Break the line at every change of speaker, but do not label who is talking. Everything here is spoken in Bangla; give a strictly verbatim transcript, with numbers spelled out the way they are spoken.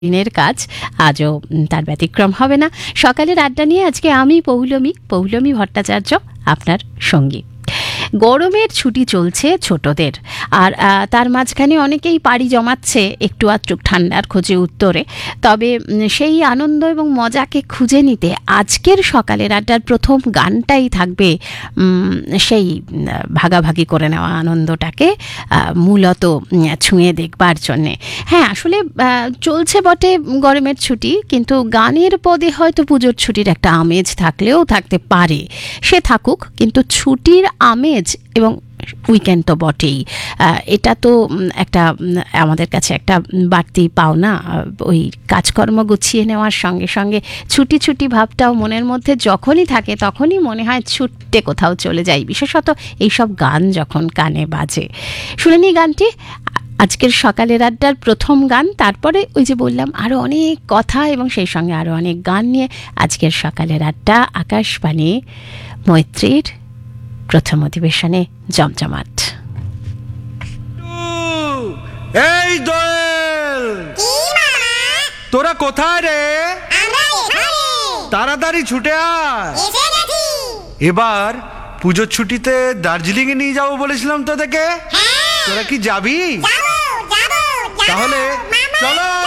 দিনের কাজ আজও তার ব্যতিক্রম হবে না। সকালের আড্ডা নিয়ে আজকে আমি পৌলমী পৌলমী ভট্টাচার্য আপনার সঙ্গী। গরমের ছুটি চলছে ছোটদের, আর তার মাঝখানে অনেকেই পাড়ি জমাচ্ছে একটু আধটু ঠান্ডার খোঁজে উত্তরে। তবে সেই আনন্দ এবং মজাকে খুঁজে নিতে আজকের সকালের আড্ডার প্রথম গানটাই থাকবে সেই ভাগাভাগি করে নেওয়া আনন্দটাকে মূলত ছুঁয়ে দেখবার জন্যে। হ্যাঁ, আসলে চলছে বটে গরমের ছুটি, কিন্তু গানের পদে হয়তো পুজোর ছুটির একটা আমেজ থাকলেও থাকতে পারে। সে থাকুক, কিন্তু ছুটির আমেজ এবং উইকেন্ড তো বটেই, এটা তো একটা আমাদের কাছে একটা বাড়তি পাওনা। ওই কাজকর্ম গুছিয়ে নেওয়ার সঙ্গে সঙ্গে ছুটি ছুটি ভাবটাও মনের মধ্যে যখনই থাকে তখনই মনে হয় ছুটতে কোথাও চলে যাই, বিশেষত এইসব গান যখন কানে বাজে। শুনে নি গানটি, আজকের সকালের আড্ডার প্রথম গান। তারপরে ওই যে বললাম আরও অনেক কথা এবং সেই সঙ্গে আরও অনেক গান নিয়ে আজকের সকালের আড্ডা আকাশবাণী মৈত্রীর প্রথম অধিবেশনে জমজমাট।
এই দোয়েল, তোরা কোথায় রে? তাড়াতাড়ি ছুটে আয়। এবার পুজোর ছুটিতে দার্জিলিং এ নিয়ে যাবো বলেছিলাম তোদেরকে, তোরা কি যাবি? তাহলে চলো।